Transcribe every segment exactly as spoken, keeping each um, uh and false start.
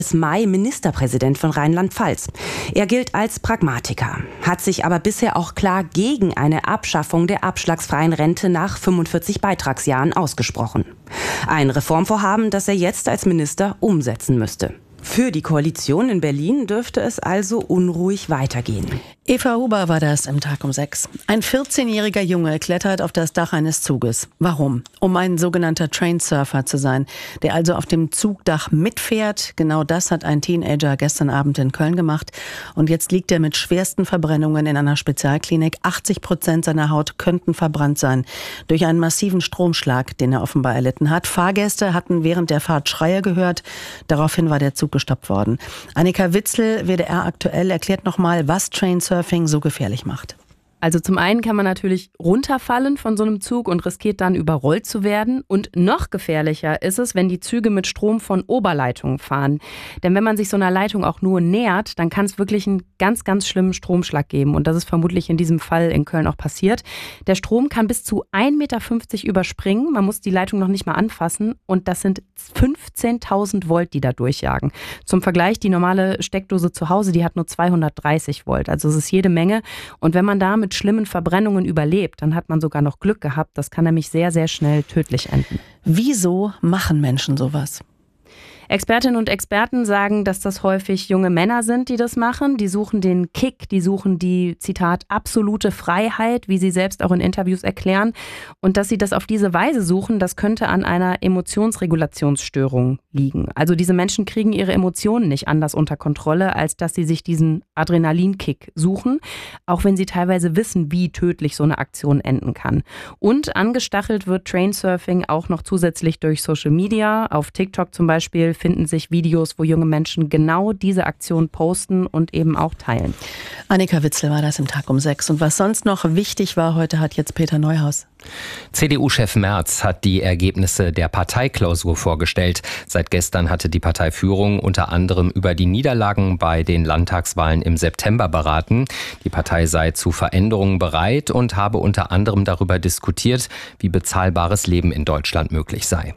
Mai Ministerpräsident von Rheinland-Pfalz. Er gilt als Pragmatiker, hat sich aber bisher auch klar gegen eine Abschaffung der abschlagsfreien Rente nach fünfundvierzig Beitragsjahren ausgesprochen. Ein Reformvorhaben, das er jetzt als Minister umsetzen müsste. Für die Koalition in Berlin dürfte es also unruhig weitergehen. Eva Huber war das im Tag um sechs. Ein vierzehnjähriger Junge klettert auf das Dach eines Zuges. Warum? Um ein sogenannter Trainsurfer zu sein, der also auf dem Zugdach mitfährt. Genau das hat ein Teenager gestern Abend in Köln gemacht. Und jetzt liegt er mit schwersten Verbrennungen in einer Spezialklinik. achtzig Prozent seiner Haut könnten verbrannt sein durch einen massiven Stromschlag, den er offenbar erlitten hat. Fahrgäste hatten während der Fahrt Schreie gehört. Daraufhin war der Zug gestoppt worden. Annika Witzel, W D R aktuell, erklärt nochmal, was Trainsurfing so gefährlich macht. Also zum einen kann man natürlich runterfallen von so einem Zug und riskiert dann überrollt zu werden. Und noch gefährlicher ist es, wenn die Züge mit Strom von Oberleitungen fahren. Denn wenn man sich so einer Leitung auch nur nähert, dann kann es wirklich einen ganz, ganz schlimmen Stromschlag geben. Und das ist vermutlich in diesem Fall in Köln auch passiert. Der Strom kann bis zu ein Meter fünfzig überspringen. Man muss die Leitung noch nicht mal anfassen. Und das sind fünfzehntausend Volt, die da durchjagen. Zum Vergleich, die normale Steckdose zu Hause, die hat nur zweihundertdreißig Volt. Also es ist jede Menge. Und wenn man da mit schlimmen Verbrennungen überlebt, dann hat man sogar noch Glück gehabt. Das kann nämlich sehr, sehr schnell tödlich enden. Wieso machen Menschen sowas? Expertinnen und Experten sagen, dass das häufig junge Männer sind, die das machen. Die suchen den Kick, die suchen die, Zitat, absolute Freiheit, wie sie selbst auch in Interviews erklären. Und dass sie das auf diese Weise suchen, das könnte an einer Emotionsregulationsstörung liegen. Also diese Menschen kriegen ihre Emotionen nicht anders unter Kontrolle, als dass sie sich diesen Adrenalinkick suchen, auch wenn sie teilweise wissen, wie tödlich so eine Aktion enden kann. Und angestachelt wird Trainsurfing auch noch zusätzlich durch Social Media. Auf TikTok zum Beispiel finden sich Videos, wo junge Menschen genau diese Aktion posten und eben auch teilen. Annika Witzel war das im Tag um sechs. Und was sonst noch wichtig war, heute hat jetzt Peter Neuhaus. C D U-Chef Merz hat die Ergebnisse der Parteiklausur vorgestellt. Seit gestern hatte die Parteiführung unter anderem über die Niederlagen bei den Landtagswahlen im September beraten. Die Partei sei zu Veränderungen bereit und habe unter anderem darüber diskutiert, wie bezahlbares Leben in Deutschland möglich sei.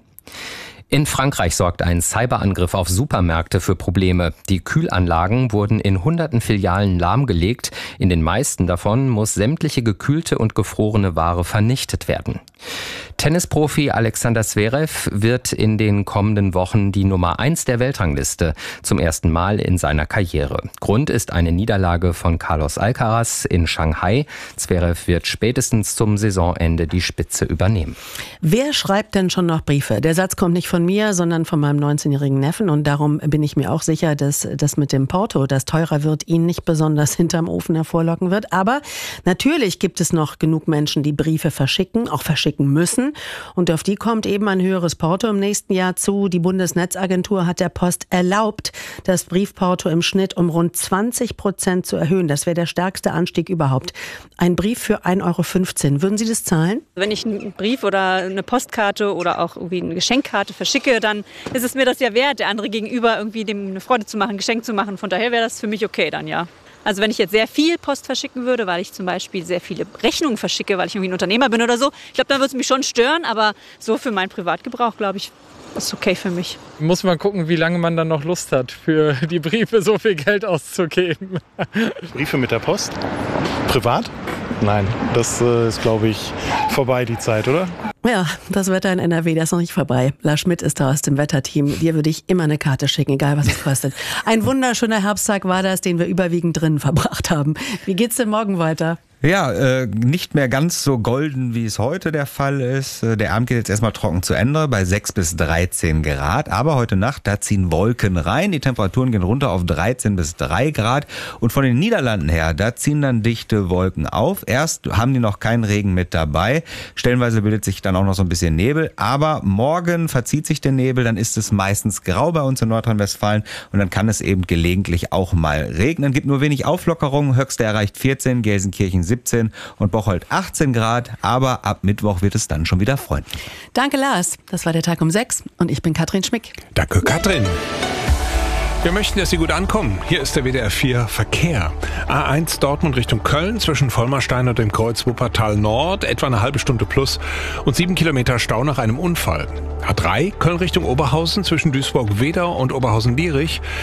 In Frankreich sorgt ein Cyberangriff auf Supermärkte für Probleme. Die Kühlanlagen wurden in hunderten Filialen lahmgelegt. In den meisten davon muss sämtliche gekühlte und gefrorene Ware vernichtet werden. Tennisprofi Alexander Zverev wird in den kommenden Wochen die Nummer eins der Weltrangliste, zum ersten Mal in seiner Karriere. Grund ist eine Niederlage von Carlos Alcaraz in Shanghai. Zverev wird spätestens zum Saisonende die Spitze übernehmen. Wer schreibt denn schon noch Briefe? Der Satz kommt nicht von mir, sondern von meinem neunzehnjährigen Neffen. Und darum bin ich mir auch sicher, dass das mit dem Porto, das teurer wird, ihn nicht besonders hinterm Ofen hervorlocken wird. Aber natürlich gibt es noch genug Menschen, die Briefe verschicken, auch verschicken müssen. Und auf die kommt eben ein höheres Porto im nächsten Jahr zu. Die Bundesnetzagentur hat der Post erlaubt, das Briefporto im Schnitt um rund zwanzig Prozent zu erhöhen. Das wäre der stärkste Anstieg überhaupt. Ein Brief für ein Euro fünfzehn. Würden Sie das zahlen? Wenn ich einen Brief oder eine Postkarte oder auch irgendwie eine Geschenkkarte verschicke, dann ist es mir das ja wert, der andere gegenüber irgendwie dem eine Freude zu machen, ein Geschenk zu machen. Von daher wäre das für mich okay dann, ja. Also wenn ich jetzt sehr viel Post verschicken würde, weil ich zum Beispiel sehr viele Rechnungen verschicke, weil ich irgendwie ein Unternehmer bin oder so, ich glaube, dann würde es mich schon stören, aber so für meinen Privatgebrauch, glaube ich, ist okay für mich. Muss man gucken, wie lange man dann noch Lust hat, für die Briefe so viel Geld auszugeben. Briefe mit der Post? Privat? Nein, das äh, ist, glaube ich, vorbei die Zeit, oder? Ja, das Wetter in N R W, das ist noch nicht vorbei. Lars Schmidt ist da aus dem Wetterteam. Dir würde ich immer eine Karte schicken, egal was es kostet. Ein wunderschöner Herbsttag war das, den wir überwiegend drinnen verbracht haben. Wie geht's denn morgen weiter? Ja, äh, nicht mehr ganz so golden, wie es heute der Fall ist. Der Abend geht jetzt erstmal trocken zu Ende bei sechs bis dreizehn Grad. Aber heute Nacht, da ziehen Wolken rein. Die Temperaturen gehen runter auf dreizehn bis drei Grad. Und von den Niederlanden her, da ziehen dann dichte Wolken auf. Erst haben die noch keinen Regen mit dabei. Stellenweise bildet sich dann auch noch so ein bisschen Nebel. Aber morgen verzieht sich der Nebel. Dann ist es meistens grau bei uns in Nordrhein-Westfalen. Und dann kann es eben gelegentlich auch mal regnen. Gibt nur wenig Auflockerung. Höchste erreicht vierzehn, Gelsenkirchen siebzehn und Bocholt achtzehn Grad, aber ab Mittwoch wird es dann schon wieder freundlich. Danke Lars, das war der Tag um sechs und ich bin Katrin Schmick. Danke Katrin. Wir möchten, dass Sie gut ankommen. Hier ist der W D R vier Verkehr. A eins Dortmund Richtung Köln zwischen Vollmerstein und dem Kreuz Wuppertal Nord, etwa eine halbe Stunde plus und sieben Kilometer Stau nach einem Unfall. A drei Köln Richtung Oberhausen zwischen Duisburg-Wedau und Oberhausen-Lierich.